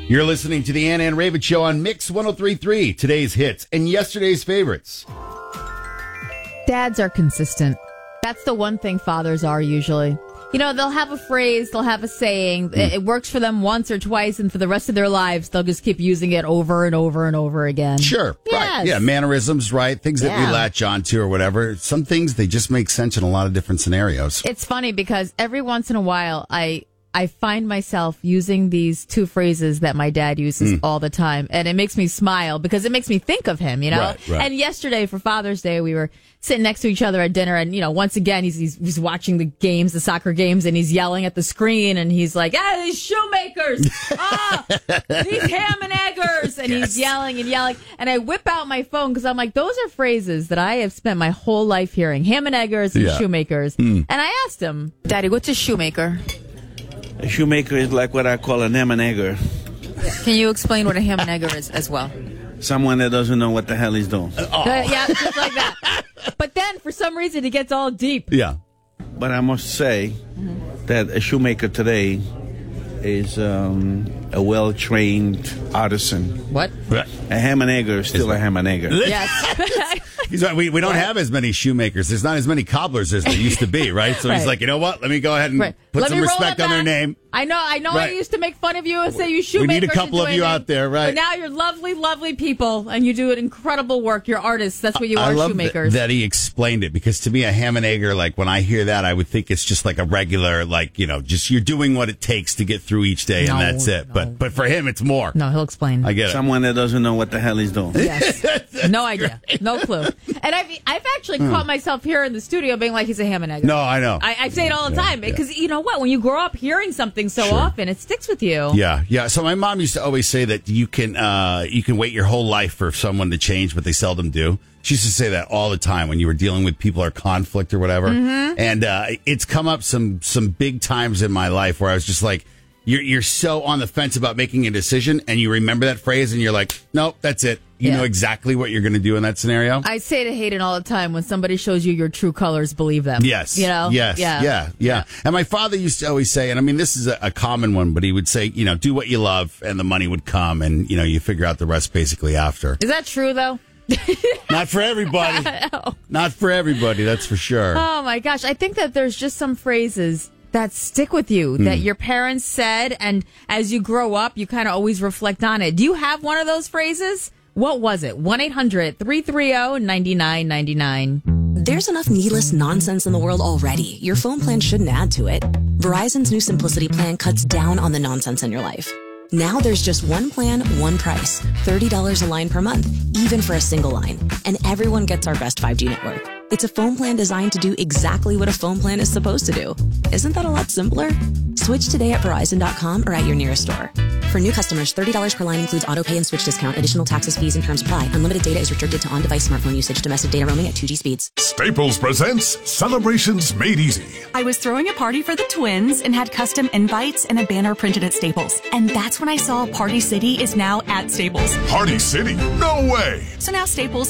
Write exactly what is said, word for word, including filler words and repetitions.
You're listening to the Ann Ann Ravitch Show on Mix one oh three point three. Today's hits and yesterday's favorites. Dads are consistent. That's the one thing fathers are usually. You know, they'll have a phrase, they'll have a saying. Mm. It works for them once or twice, and for the rest of their lives, they'll just keep using it over and over and over again. Sure. Yes. Right. Yeah, mannerisms, right? Things that yeah. we latch on to or whatever. Some things, they just make sense in a lot of different scenarios. It's funny because every once in a while, I... I find myself using these two phrases that my dad uses mm. all the time. And it makes me smile because it makes me think of him, you know? Right, right. And yesterday for Father's Day, we were sitting next to each other at dinner. And, you know, once again, he's, he's, he's watching the games, the soccer games, and he's yelling at the screen. And he's like, ah, these shoemakers. Ah, these ham and eggers. And yes. he's yelling and yelling. And I whip out my phone because I'm like, those are phrases that I have spent my whole life hearing. Ham and eggers and yeah. shoemakers. Mm. And I asked him, Daddy, what's a shoemaker? A shoemaker is like what I call an ham and egger. Can you explain what a ham and egger is as well? Someone that doesn't know what the hell he's doing. Oh. Uh, yeah, just like that. But then, for some reason, he gets all deep. Yeah. But I must say mm-hmm. that a shoemaker today is um, a well-trained artisan. What? A ham and egger is still is a ham and egger. Yes. He's like, we, we don't have as many shoemakers. There's not as many cobblers as there used to be, right? So right. he's like, you know what? Let me go ahead and right. put Let some respect on their name. I know I know right. I used to make fun of you and say you shoemakers. We need a couple of you anything. out there, right? But now you're lovely, lovely people, and you do an incredible work. You're artists. That's what you I are, love shoemakers. Th- that he explained it, because to me, a ham and egger, like when I hear that, I would think it's just like a regular, like, you know, just you're doing what it takes to get through each day, no, and that's it. No. But but for him, it's more. No, he'll explain. I get it. Someone that doesn't know what the hell he's doing. Yes. No idea. No clue. And I've, I've actually hmm. caught myself here in the studio being like, he's a ham and egger. No, I know. I, I say it all the yeah, time, because yeah. you know what? When you grow up hearing something so sure. often, it sticks with you. Yeah, yeah. So my mom used to always say that you can uh, you can wait your whole life for someone to change, but they seldom do. She used to say that all the time when you were dealing with people or conflict or whatever. Mm-hmm. And uh, it's come up some some big times in my life where I was just like, you're you're so on the fence about making a decision, and you remember that phrase, and you're like, nope, that's it. You yeah. know exactly what you're going to do in that scenario. I say to Hayden all the time, when somebody shows you your true colors, believe them. Yes. You know? Yes. Yeah. Yeah. Yeah. And my father used to always say, and I mean, this is a, a common one, but he would say, you know, do what you love and the money would come, and, you know, you figure out the rest basically after. Is that true, though? Not for everybody. Not for everybody, that's for sure. Oh, my gosh. I think that there's just some phrases that stick with you, mm. that your parents said, and as you grow up, you kind of always reflect on it. Do you have one of those phrases? What was it? one eight hundred three three zero nine nine nine nine. There's enough needless nonsense in the world already. Your phone plan shouldn't add to it. Verizon's new Simplicity plan cuts down on the nonsense in your life. Now there's just one plan, one price. thirty dollars a line per month, even for a single line. And everyone gets our best five G network. It's a phone plan designed to do exactly what a phone plan is supposed to do. Isn't that a lot simpler? Switch today at Verizon dot com or at your nearest store. For new customers, thirty dollars per line includes auto pay and switch discount. Additional taxes, fees, and terms apply. Unlimited data is restricted to on-device smartphone usage. Domestic data roaming at two G speeds. Staples presents Celebrations Made Easy. I was throwing a party for the twins and had custom invites and a banner printed at Staples. And that's when I saw Party City is now at Staples. Party City? No way! So now Staples